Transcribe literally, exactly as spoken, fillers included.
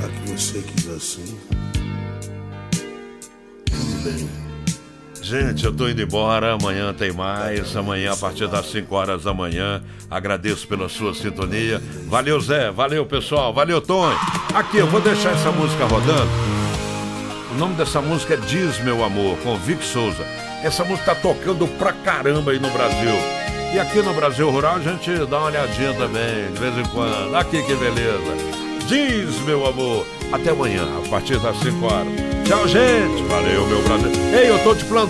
Já que você quis assim, tudo bem. Gente, eu tô indo embora, amanhã tem mais, amanhã a partir das cinco horas da manhã. Agradeço pela sua sintonia. Valeu, Zé, valeu, pessoal, valeu, Tom. Aqui, eu vou deixar essa música rodando. O nome dessa música é Diz Meu Amor, com Vic Souza. Essa música tá tocando pra caramba aí no Brasil. E aqui no Brasil Rural a gente dá uma olhadinha também, de vez em quando. Aqui, que beleza. Diz Meu Amor. Até amanhã, a partir das cinco horas. Tchau, gente. Valeu, meu Brasil. Ei, eu tô te plantando.